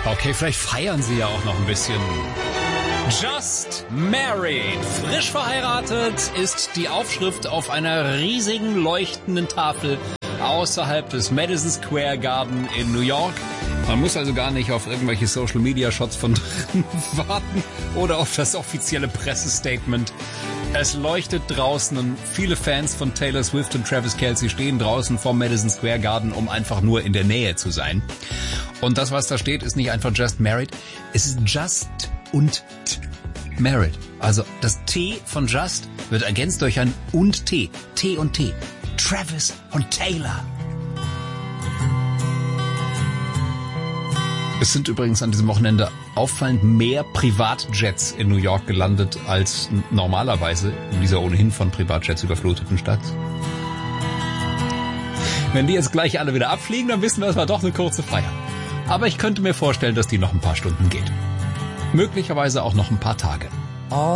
Okay, vielleicht feiern sie ja auch noch ein bisschen. Just Married. Frisch verheiratet ist die Aufschrift auf einer riesigen leuchtenden Tafel außerhalb des Madison Square Garden in New York. Man muss also gar nicht auf irgendwelche Social-Media-Shots von drinnen warten oder auf das offizielle Pressestatement. Es leuchtet draußen und viele Fans von Taylor Swift und Travis Kelce stehen draußen vom Madison Square Garden, um einfach nur in der Nähe zu sein. Und das, was da steht, ist nicht einfach Just Married, es ist Just und Married. Also das T von Just wird ergänzt durch ein und T. T und T. Travis und Taylor. Es sind übrigens an diesem Wochenende auffallend mehr Privatjets in New York gelandet als normalerweise in dieser ohnehin von Privatjets überfluteten Stadt. Wenn die jetzt gleich alle wieder abfliegen, dann wissen wir, es war doch eine kurze Feier. Aber ich könnte mir vorstellen, dass die noch ein paar Stunden geht. Möglicherweise auch noch ein paar Tage.